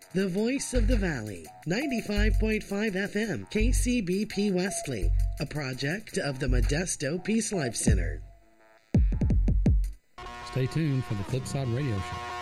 The Voice of the Valley, 95.5 FM, KCBP Wesley, a project of the Modesto Peace Life Center. Stay tuned for the Flipside Radio Show.